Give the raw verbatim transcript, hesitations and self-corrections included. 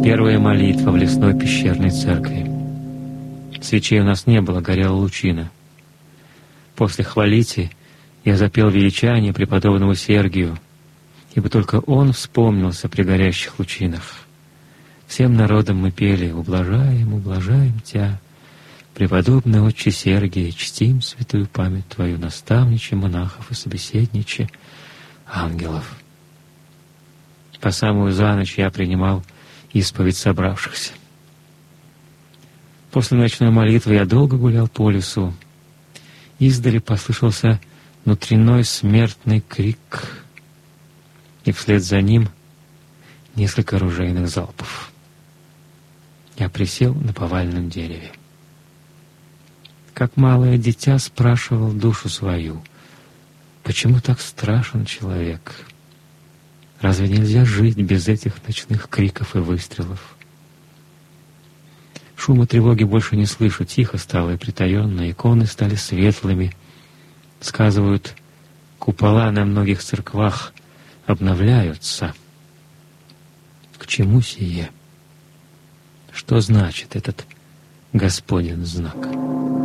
Первая молитва в лесной пещерной церкви. Свечей у нас не было, горела лучина. После хвалити я запел величание преподобному Сергию, ибо только он вспомнился при горящих лучинах. Всем народом мы пели: «Ублажаем, ублажаем Тя, преподобный отче Сергий, чтим святую память Твою, наставниче монахов и собеседниче ангелов». По самую за ночь я принимал исповедь собравшихся. После ночной молитвы я долго гулял по лесу. Издали послышался внутренной смертный крик, и вслед за ним несколько ружейных залпов. Я присел на поваленном дереве. Как малое дитя спрашивал душу свою: почему так страшен человек? Разве нельзя жить без этих ночных криков и выстрелов? Шума тревоги больше не слышу, тихо стало и притаенно, иконы стали светлыми. Сказывают, купола на многих церквах обновляются. К чему сие? Что значит этот Господен знак?